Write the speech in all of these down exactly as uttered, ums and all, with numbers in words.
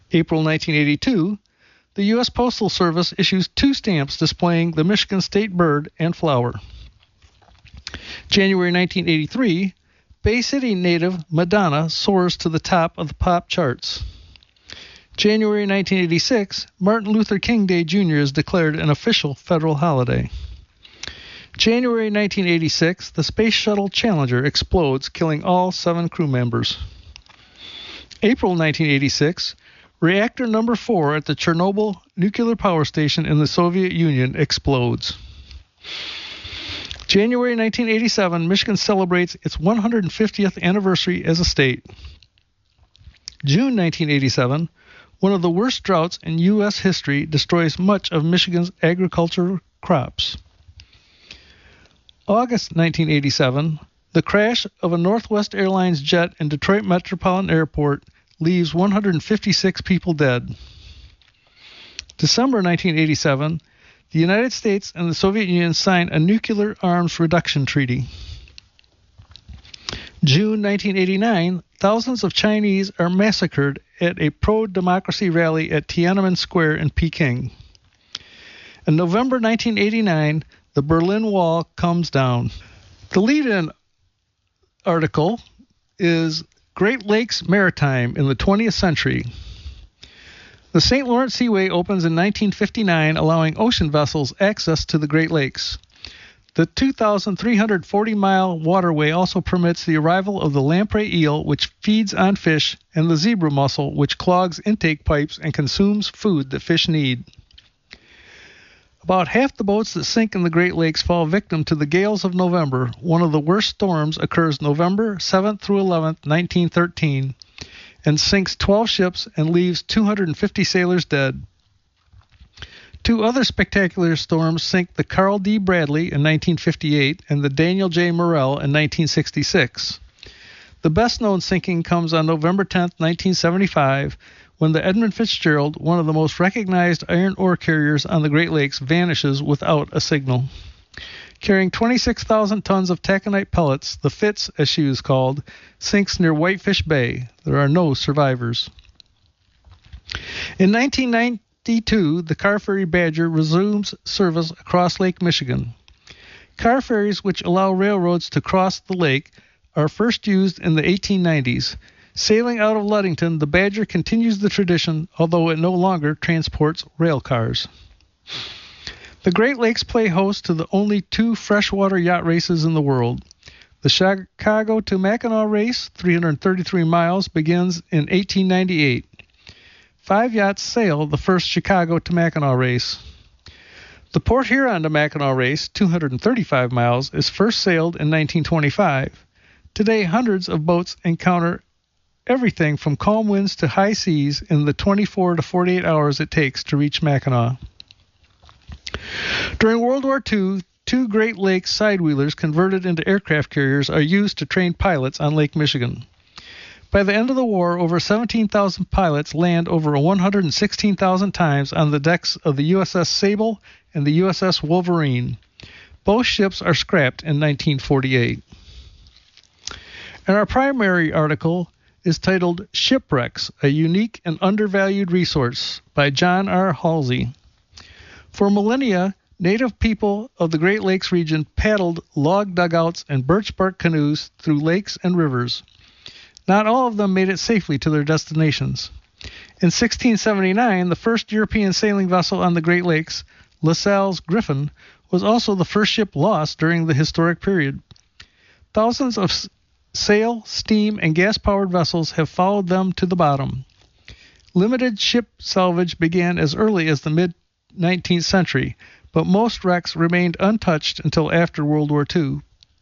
April nineteen eighty-two, the U S Postal Service issues two stamps displaying the Michigan state bird and flower. January nineteen eighty-three, Bay City native Madonna soars to the top of the pop charts. January nineteen eighty-six, Martin Luther King Day Junior is declared an official federal holiday. January nineteen eighty-six, the Space Shuttle Challenger explodes, killing all seven crew members. April nineteen eighty-six, reactor number four at the Chernobyl nuclear power station in the Soviet Union explodes. January nineteen eighty-seven, Michigan celebrates its one hundred fiftieth anniversary as a state. June nineteen eighty-seven, one of the worst droughts in U S history destroys much of Michigan's agricultural crops. August nineteen eighty-seven, the crash of a Northwest Airlines jet in Detroit Metropolitan Airport leaves one hundred fifty-six people dead. December nineteen eighty-seven, the United States and the Soviet Union sign a nuclear arms reduction treaty. June nineteen eighty-nine, thousands of Chinese are massacred at a pro-democracy rally at Tiananmen Square in Peking. In November nineteen eighty-nine, the Berlin Wall comes down. The lead-in article is Great Lakes Maritime in the twentieth century. The Saint Lawrence Seaway opens in nineteen fifty-nine, allowing ocean vessels access to the Great Lakes. The two thousand three hundred forty mile waterway also permits the arrival of the lamprey eel, which feeds on fish, and the zebra mussel, which clogs intake pipes and consumes food that fish need. About half the boats that sink in the Great Lakes fall victim to the gales of November. One of the worst storms occurs November seventh through eleventh, nineteen thirteen, and sinks twelve ships and leaves two hundred fifty sailors dead. Two other spectacular storms sink the Carl D. Bradley in nineteen fifty-eight and the Daniel J. Morrell in nineteen sixty-six. The best-known sinking comes on November tenth, nineteen seventy-five, when the Edmund Fitzgerald, one of the most recognized iron ore carriers on the Great Lakes, vanishes without a signal. Carrying twenty-six thousand tons of taconite pellets, the Fitz, as she was called, sinks near Whitefish Bay. There are no survivors. In nineteen ninety-two, the car ferry Badger resumes service across Lake Michigan. Car ferries, which allow railroads to cross the lake, are first used in the eighteen nineties. Sailing out of Ludington, the Badger continues the tradition, although it no longer transports rail cars. The Great Lakes play host to the only two freshwater yacht races in the world. The Chicago to Mackinac race, three hundred thirty-three miles, begins in eighteen ninety-eight. Five yachts sail the first Chicago to Mackinac race. The Port Huron to Mackinac race, two hundred thirty-five miles, is first sailed in nineteen twenty-five. Today, hundreds of boats encounter everything from calm winds to high seas in the twenty-four to forty-eight hours it takes to reach Mackinac. During World War Two, two Great Lakes sidewheelers converted into aircraft carriers are used to train pilots on Lake Michigan. By the end of the war, over seventeen thousand pilots land over one hundred sixteen thousand times on the decks of the U S S Sable and the U S S Wolverine. Both ships are scrapped in nineteen forty-eight. And our primary article is titled Shipwrecks, a Unique and Undervalued Resource by John R. Halsey. For millennia, native people of the Great Lakes region paddled log dugouts and birch bark canoes through lakes and rivers. Not all of them made it safely to their destinations. In sixteen seventy-nine, the first European sailing vessel on the Great Lakes, La Salle's Griffin, was also the first ship lost during the historic period. Thousands of sail, steam, and gas-powered vessels have followed them to the bottom. Limited ship salvage began as early as the mid-nineteenth century, but most wrecks remained untouched until after World War Two.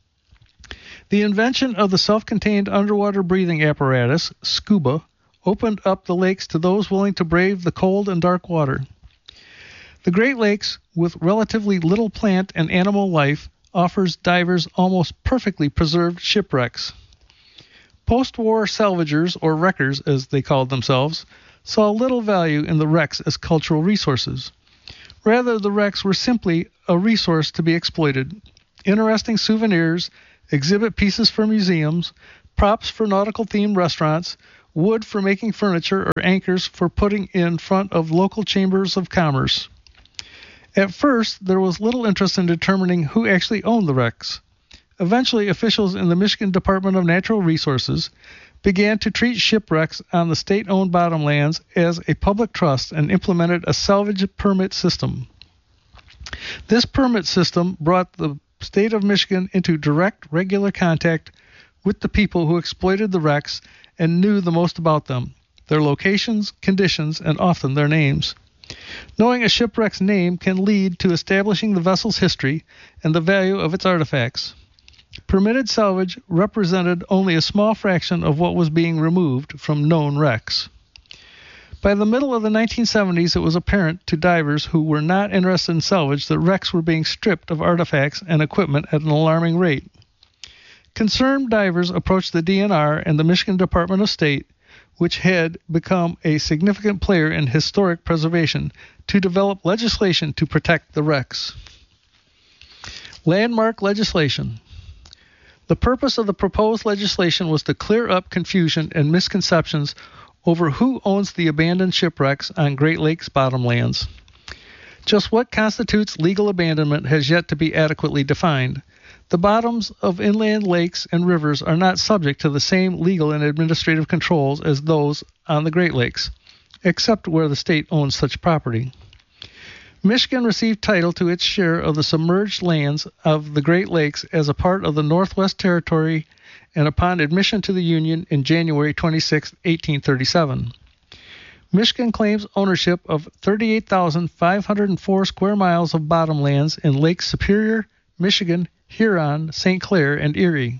The invention of the self-contained underwater breathing apparatus, SCUBA, opened up the lakes to those willing to brave the cold and dark water. The Great Lakes, with relatively little plant and animal life, offers divers almost perfectly preserved shipwrecks. Post-war salvagers, or wreckers as they called themselves, saw little value in the wrecks as cultural resources. Rather, the wrecks were simply a resource to be exploited. Interesting souvenirs, exhibit pieces for museums, props for nautical-themed restaurants, wood for making furniture, or anchors for putting in front of local chambers of commerce. At first, there was little interest in determining who actually owned the wrecks. Eventually, officials in the Michigan Department of Natural Resources began to treat shipwrecks on the state-owned bottomlands as a public trust and implemented a salvage permit system. This permit system brought the state of Michigan into direct, regular contact with the people who exploited the wrecks and knew the most about them, their locations, conditions, and often their names. Knowing a shipwreck's name can lead to establishing the vessel's history and the value of its artifacts. Permitted salvage represented only a small fraction of what was being removed from known wrecks. By the middle of the nineteen seventies, it was apparent to divers who were not interested in salvage that wrecks were being stripped of artifacts and equipment at an alarming rate. Concerned divers approached the D N R and the Michigan Department of State, which had become a significant player in historic preservation, to develop legislation to protect the wrecks. Landmark legislation. The purpose of the proposed legislation was to clear up confusion and misconceptions over who owns the abandoned shipwrecks on Great Lakes bottomlands. Just what constitutes legal abandonment has yet to be adequately defined. The bottoms of inland lakes and rivers are not subject to the same legal and administrative controls as those on the Great Lakes, except where the state owns such property. Michigan received title to its share of the submerged lands of the Great Lakes as a part of the Northwest Territory and upon admission to the Union in January twenty-sixth, eighteen thirty-seven. Michigan claims ownership of thirty-eight thousand five hundred four square miles of bottomlands in Lakes Superior, Michigan, Huron, Saint Clair, and Erie.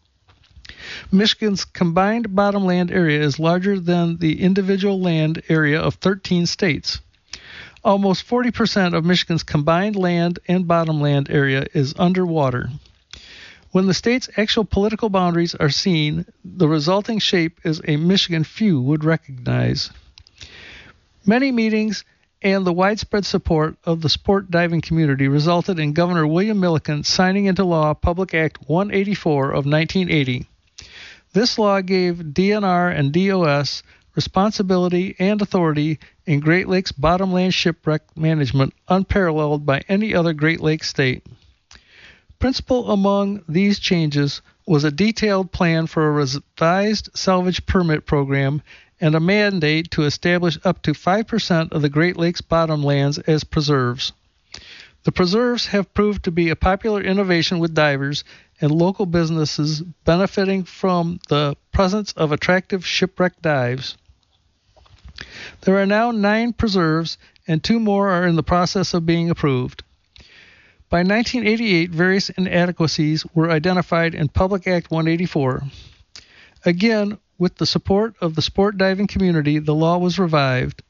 Michigan's combined bottomland area is larger than the individual land area of thirteen states. Almost forty percent of Michigan's combined land and bottomland area is underwater. When the state's actual political boundaries are seen, the resulting shape is a Michigan few would recognize. Many meetings and the widespread support of the sport diving community resulted in Governor William Milliken signing into law Public Act one eighty-four of nineteen eighty. This law gave D N R and D O S responsibility and authority in Great Lakes bottomland shipwreck management unparalleled by any other Great Lakes state. Principal among these changes was a detailed plan for a revised salvage permit program and a mandate to establish up to five percent of the Great Lakes bottomlands as preserves. The preserves have proved to be a popular innovation with divers and local businesses benefiting from the presence of attractive shipwreck dives. There are now nine preserves, and two more are in the process of being approved. By nineteen eighty-eight, various inadequacies were identified in Public Act one eighty-four. Again, with the support of the sport diving community, the law was revived.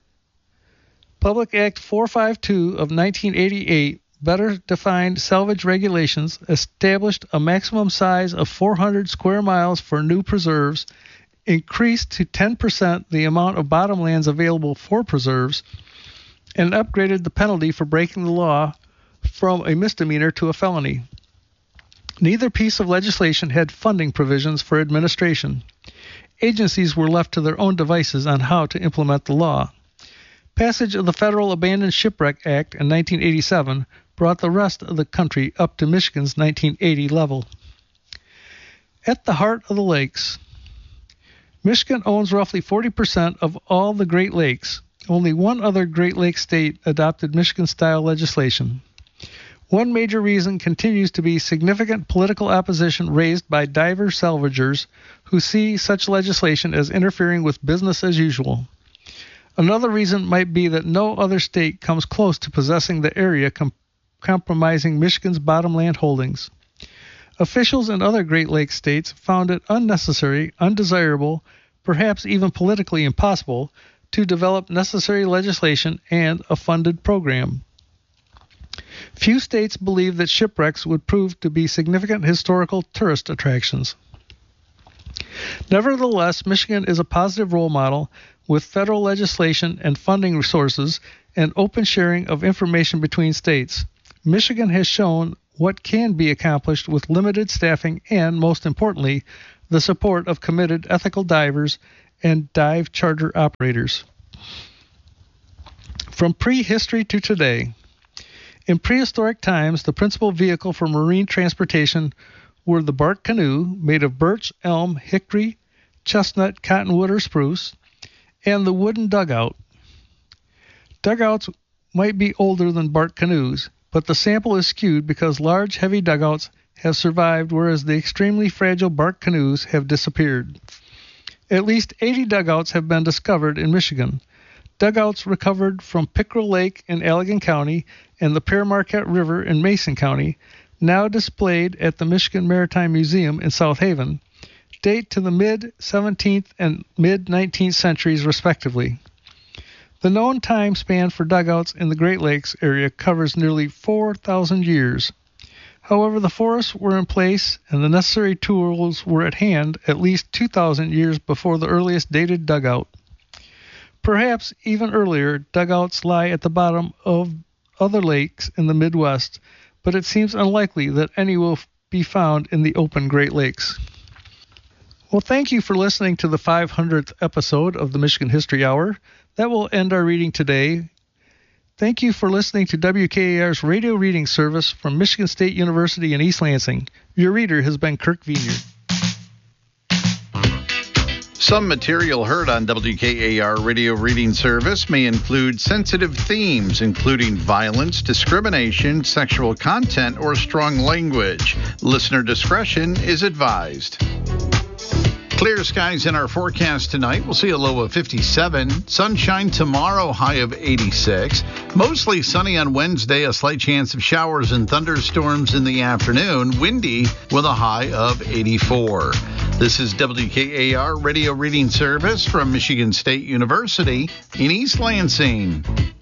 Public Act four fifty-two of nineteen eighty-eight better defined salvage regulations, established a maximum size of four hundred square miles for new preserves, increased to ten percent the amount of bottomlands available for preserves, and upgraded the penalty for breaking the law from a misdemeanor to a felony. Neither piece of legislation had funding provisions for administration. Agencies were left to their own devices on how to implement the law. Passage of the Federal Abandoned Shipwreck Act in nineteen eighty-seven brought the rest of the country up to Michigan's nineteen eighty level. At the heart of the lakes, Michigan owns roughly forty percent of all the Great Lakes. Only one other Great Lakes state adopted Michigan-style legislation. One major reason continues to be significant political opposition raised by diver salvagers who see such legislation as interfering with business as usual. Another reason might be that no other state comes close to possessing the area com- compromising Michigan's bottomland holdings. Officials in other Great Lakes states found it unnecessary, undesirable, perhaps even politically impossible to develop necessary legislation and a funded program. Few states believe that shipwrecks would prove to be significant historical tourist attractions. Nevertheless, Michigan is a positive role model with federal legislation and funding resources and open sharing of information between states. Michigan has shown what can be accomplished with limited staffing and, most importantly, the support of committed ethical divers and dive charter operators. From prehistory to today. In prehistoric times, the principal vehicle for marine transportation were the bark canoe, made of birch, elm, hickory, chestnut, cottonwood, or spruce, and the wooden dugout. Dugouts might be older than bark canoes, but the sample is skewed because large, heavy dugouts have survived, whereas the extremely fragile bark canoes have disappeared. At least eighty dugouts have been discovered in Michigan. Dugouts recovered from Pickerel Lake in Allegan County and the Pere Marquette River in Mason County, now displayed at the Michigan Maritime Museum in South Haven, date to the mid-seventeenth and mid-nineteenth centuries, respectively. The known time span for dugouts in the Great Lakes area covers nearly four thousand years. However, the forests were in place and the necessary tools were at hand at least two thousand years before the earliest dated dugout. Perhaps even earlier, dugouts lie at the bottom of other lakes in the Midwest, but it seems unlikely that any will be found in the open Great Lakes. Well, thank you for listening to the five hundredth episode of the Michigan History Hour. That will end our reading today. Thank you for listening to W K A R's radio reading service from Michigan State University in East Lansing. Your reader has been Kirk Venier. Some material heard on W K A R radio reading service may include sensitive themes, including violence, discrimination, sexual content, or strong language. Listener discretion is advised. Clear skies in our forecast tonight. We'll see a low of fifty-seven. Sunshine tomorrow, high of eighty-six. Mostly sunny on Wednesday, a slight chance of showers and thunderstorms in the afternoon. Windy with a high of eighty-four. This is W K A R Radio Reading Service from Michigan State University in East Lansing.